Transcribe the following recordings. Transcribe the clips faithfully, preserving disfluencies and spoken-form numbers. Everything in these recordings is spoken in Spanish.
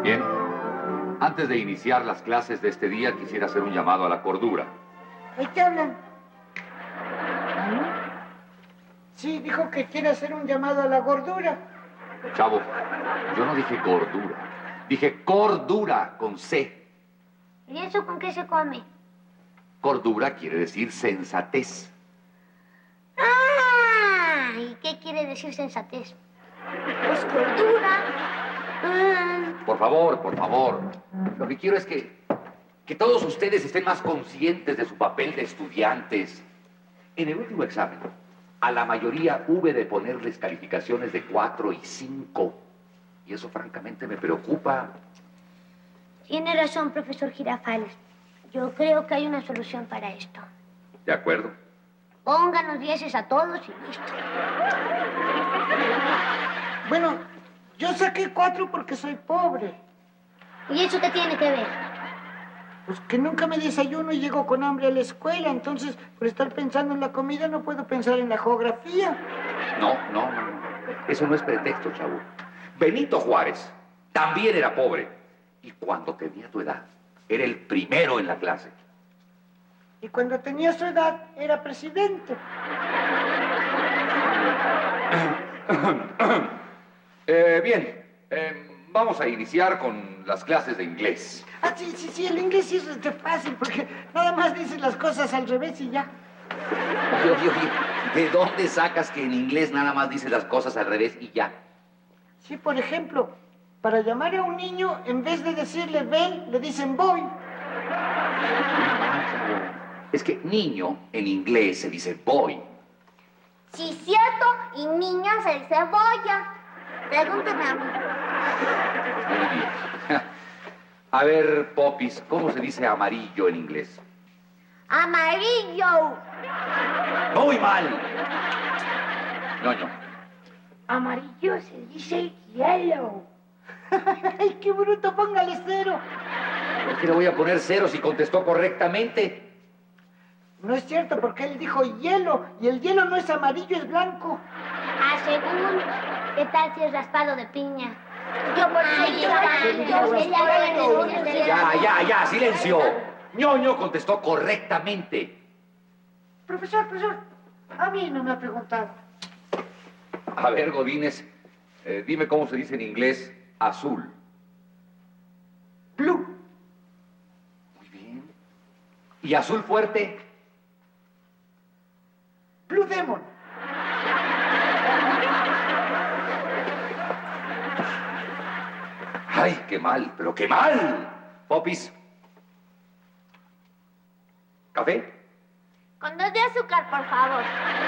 Bien. Antes de iniciar las clases de este día, quisiera hacer un llamado a la cordura. ¿Ahí te hablan? Sí, dijo que quiere hacer un llamado a la gordura. Chavo, yo no dije gordura. Dije cordura, con C. ¿Y eso con qué se come? Cordura quiere decir sensatez. ¡Ah! ¿Y qué quiere decir sensatez? Pues cordura. Ah. Por favor, por favor. Lo que quiero es que, que todos ustedes estén más conscientes de su papel de estudiantes. En el último examen, a la mayoría hube de ponerles calificaciones de cuatro y cinco. Y eso francamente me preocupa. Tiene razón, profesor Girafales. Yo creo que hay una solución para esto. De acuerdo. Pónganos dieces a todos y listo. Bueno, yo saqué cuatro porque soy pobre. ¿Y eso qué tiene que ver? Pues que nunca me desayuno y llego con hambre a la escuela. Entonces, por estar pensando en la comida, no puedo pensar en la geografía. No, no, no, no. Eso no es pretexto, chavo. Benito Juárez también era pobre. Y cuando tenía tu edad, era el primero en la clase. Y cuando tenía su edad, era presidente. eh, bien, eh, vamos a iniciar con las clases de inglés. Ah, sí, sí, sí, el inglés sí es este fácil, porque nada más dices las cosas al revés y ya. Oye, oye, oye, ¿de dónde sacas que en inglés nada más dices las cosas al revés y ya? Sí, por ejemplo, para llamar a un niño, en vez de decirle ven, le dicen boy. Es que niño en inglés se dice boy. Sí, cierto, y niña se dice boya. Pregúntame a mí. Muy bien. A ver, Popis, ¿cómo se dice amarillo en inglés? Amarillo. Muy mal. Ñoño. Amarillo se dice yellow. ¡Ay, qué bruto! Póngale cero. ¿Por qué le voy a poner cero si contestó correctamente? No es cierto, porque él dijo hielo, y el hielo no es amarillo, es blanco. Ah, según, ¿qué tal si es raspado de piña? Yo por ahí, Ya, ya, ya, silencio. Ñoño contestó correctamente. Profesor, profesor, a mí no me ha preguntado. A ver, Godínez, eh, dime cómo se dice en inglés azul. Blue. Muy bien. ¿Y azul fuerte? Blue Demon. ¡Ay, qué mal, pero qué mal! Popis. ¿Café? Con dos de azúcar, por favor.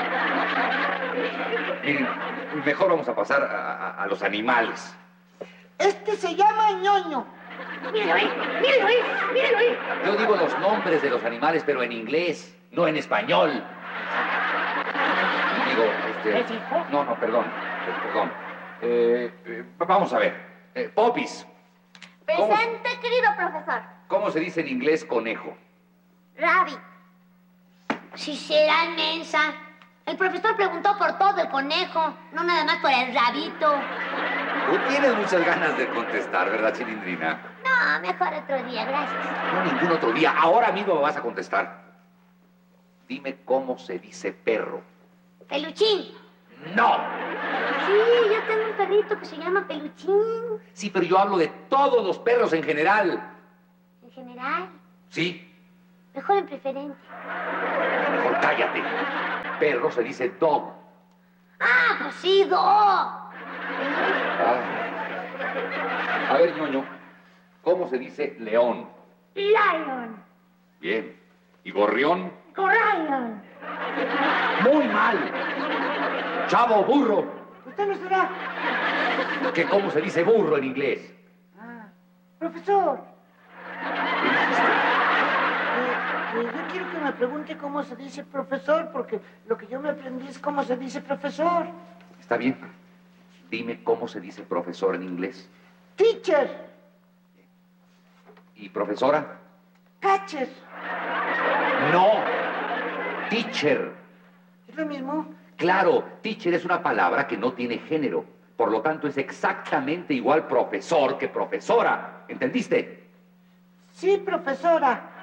Miren, mejor vamos a pasar a, a, a los animales. Este se llama ñoño. Míralo ahí, míralo ahí, míralo ahí. Yo digo los nombres de los animales, pero en inglés, no en español. Digo, este... No, no, perdón, perdón. Eh, eh, vamos a ver. Eh, Popis. ¿Cómo, Presente, querido profesor. ¿Cómo se dice en inglés conejo? Rabbit. Si será inmensa. El profesor preguntó por todo el conejo, no nada más por el rabito. Tú tienes muchas ganas de contestar, ¿verdad, Chilindrina? No, mejor otro día, gracias. No, ningún otro día. Ahora mismo me vas a contestar. Dime cómo se dice perro. Peluchín. ¡No! Sí, yo tengo un perrito que se llama Peluchín. Sí, pero yo hablo de todos los perros en general. ¿En general? Sí. Mejor en preferente. Mejor cállate. Perro se dice dog. Ah, pues sí, dog. Ah. A ver, ñoño, ¿cómo se dice león? Lion. Bien. ¿Y gorrión? Lion. Muy mal. Chavo, burro. ¿Usted no será? ¿Qué, ¿Cómo se dice burro en inglés? Ah, profesor. Eh, eh, yo quiero que me pregunte cómo se dice profesor, porque lo que yo me aprendí es cómo se dice profesor. Está bien. Dime cómo se dice profesor en inglés. Teacher. ¿Y profesora? Catcher. No. Teacher. ¿Es lo mismo? Claro, teacher es una palabra que no tiene género. Por lo tanto, es exactamente igual profesor que profesora. ¿Entendiste? Sí, profesora.